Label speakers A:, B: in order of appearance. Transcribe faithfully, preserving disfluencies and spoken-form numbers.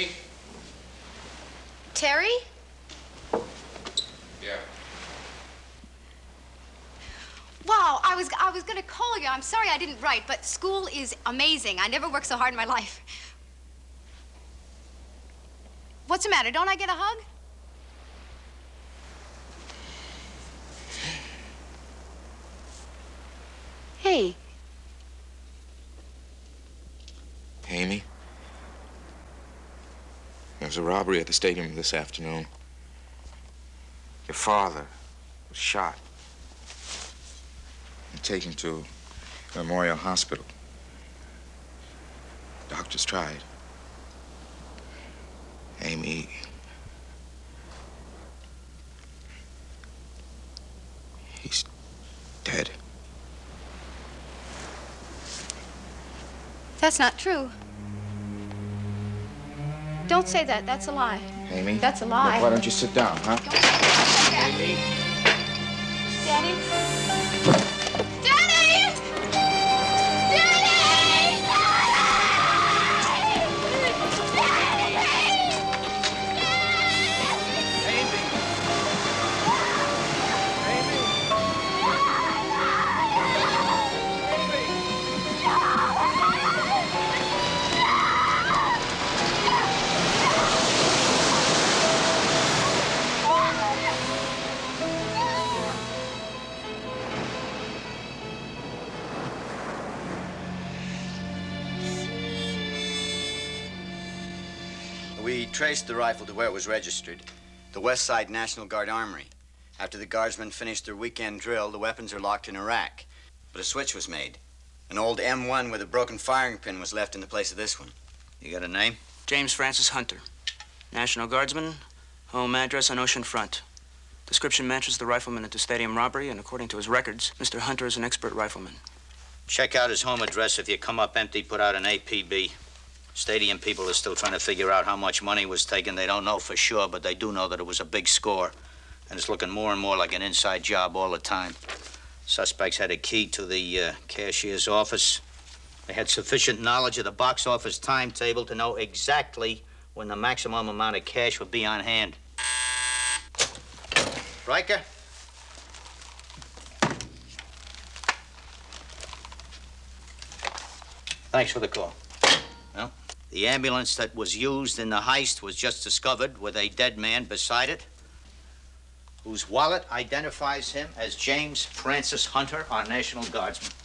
A: Amy?
B: Terry?
A: Yeah.
B: Wow, I was I was gonna call you. I'm sorry I didn't write, but school is amazing. I never worked so hard in my life. What's the matter? Don't I get a hug? Hey.
A: Amy? There was a robbery at the stadium this afternoon. Your father was shot and taken to Memorial Hospital. Doctors tried. Amy, he's dead.
B: That's not true. Don't say that. That's a lie.
A: Amy?
B: That's a lie.
A: Look, why don't you sit down, huh?
B: Don't say that.
A: Amy?
B: Daddy? Daddy! Daddy!
C: We traced the rifle to where it was registered, the West Side National Guard Armory. After the guardsmen finished their weekend drill, the weapons are locked in a rack. But a switch was made. An old M one with a broken firing pin was left in the place of this one. You got a name?
D: James Francis Hunter. National Guardsman, home address on Ocean Front. Description matches the rifleman at the stadium robbery, and according to his records, Mister Hunter is an expert rifleman.
E: Check out his home address. If you come up empty, put out an A P B. Stadium people are still trying to figure out how much money was taken. They don't know for sure, but they do know that it was a big score. And it's looking more and more like an inside job all the time. Suspects had a key to the uh, cashier's office. They had sufficient knowledge of the box office timetable to know exactly when the maximum amount of cash would be on hand. Riker? Thanks for the call. Well, the ambulance that was used in the heist was just discovered with a dead man beside it, whose wallet identifies him as James Francis Hunter, our National Guardsman.